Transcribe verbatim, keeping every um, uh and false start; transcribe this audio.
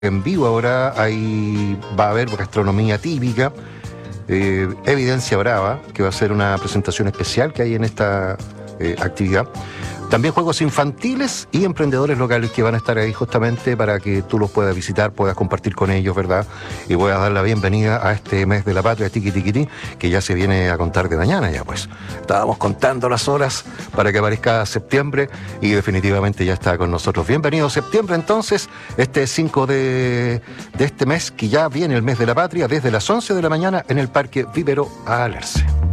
en vivo ahora, ahí va a haber gastronomía típica, eh, Evidencia Brava, que va a ser una presentación especial que hay en esta eh, actividad. También juegos infantiles y emprendedores locales que van a estar ahí justamente para que tú los puedas visitar, puedas compartir con ellos, ¿verdad? Y puedas dar la bienvenida a este mes de la patria, Tiki Tiki Tiki, que ya se viene a contar de mañana ya, pues. Estábamos contando las horas para que aparezca septiembre y definitivamente ya está con nosotros. Bienvenido septiembre entonces, este cinco de, de este mes, que ya viene el mes de la patria, desde las once de la mañana en el Parque Vivero Alerce.